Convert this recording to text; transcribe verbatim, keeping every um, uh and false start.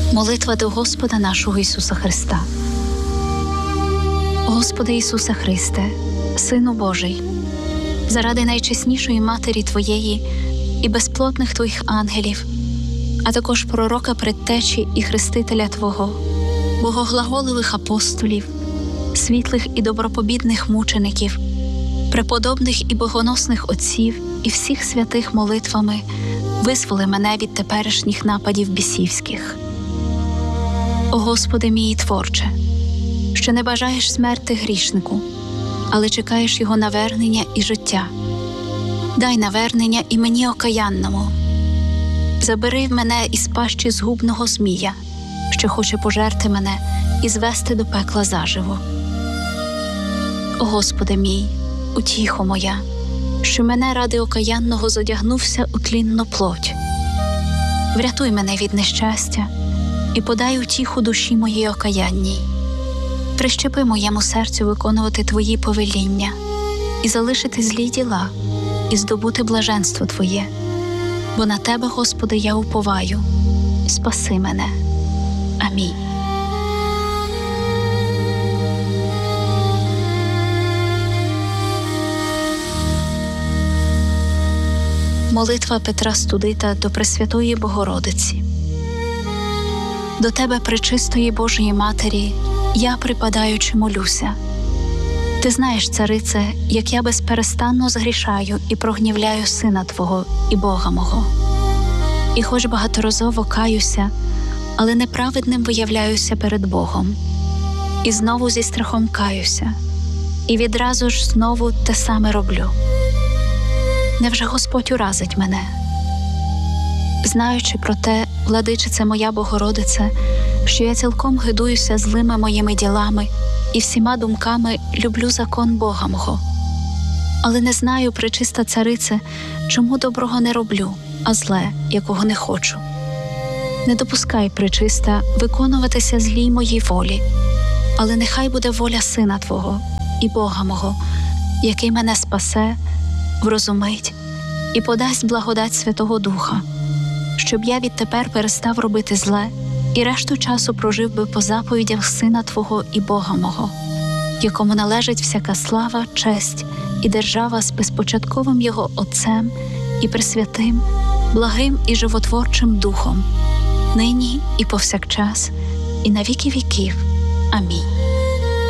Молитва до Господа нашого Ісуса Христа. Господи Ісусе Христе, Сину Божий, заради найчеснішої Матері Твоєї і безплотних Твоїх ангелів, а також пророка Предтечі і Хрестителя Твого, богоглаголивих апостолів, світлих і добропобідних мучеників, преподобних і богоносних отців і всіх святих молитвами визволи мене від теперішніх нападів бісівських. О Господи мій Творче, що не бажаєш смерти грішнику, але чекаєш його навернення і життя. Дай навернення і мені окаянному. Забери в мене із пащі згубного змія, що хоче пожерти мене і звести до пекла заживо. О Господи мій, утіхо моя, що мене ради окаянного зодягнувся у тлінну плоть. Врятуй мене від нещастя і подай утіху душі моїй окаянній. Прищепи моєму серцю виконувати Твої повеління і залишити злі діла, і здобути блаженство Твоє. Бо на Тебе, Господи, я уповаю. Спаси мене. Амінь. Молитва Петра Студита до Пресвятої Богородиці. До Тебе, пречистої Божої Матері, я, припадаючи, молюся. Ти знаєш, царице, як я безперестанно згрішаю і прогнівляю Сина Твого і Бога мого. І хоч багаторазово каюся, але неправедним виявляюся перед Богом. І знову зі страхом каюся, і відразу ж знову те саме роблю. Невже Господь уразить мене? Знаючи про те, владичице моя Богородице, що я цілком гидуюся злими моїми ділами і всіма думками люблю закон Бога мого. Але не знаю, пречиста царице, чому доброго не роблю, а зле, якого не хочу. Не допускай, пречиста, виконуватися злій моїй волі, але нехай буде воля Сина Твого і Бога мого, який мене спасе, врозумить і подасть благодать Святого Духа, щоб я відтепер перестав робити зле і решту часу прожив би по заповідях Сина Твого і Бога мого, якому належить всяка слава, честь і держава з безпочатковим Його Отцем і Пресвятим, благим і животворчим Духом, нині і повсякчас, і на віки віків. Амінь.